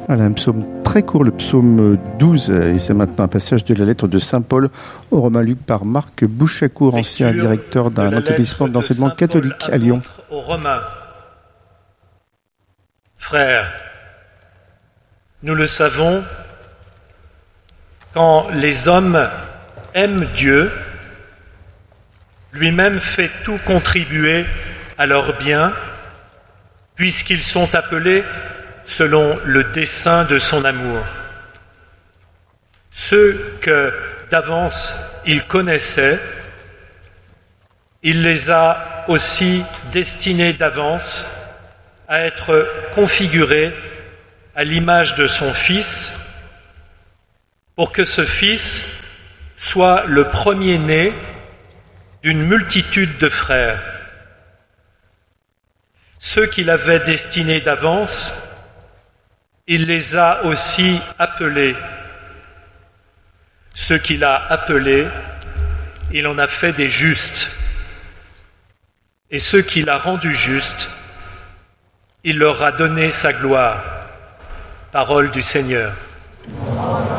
Voilà, un psaume très court, le psaume 12, et c'est maintenant un passage de la lettre de Saint Paul aux Romains lus par Marc Bouchacourt, ancien directeur d'un établissement d'enseignement catholique à Lyon. Aux Romains. Frères, nous le savons, quand les hommes aiment Dieu, lui-même fait tout contribuer à leur bien, puisqu'ils sont appelés selon le dessein de son amour. Ceux que d'avance il connaissait, il les a aussi destinés d'avance à être configurés à l'image de son Fils, pour que ce Fils soit le premier-né d'une multitude de frères. Ceux qu'il avait destinés d'avance, il les a aussi appelés. Ceux qu'il a appelés, il en a fait des justes. Et ceux qu'il a rendus justes, il leur a donné sa gloire. Parole du Seigneur.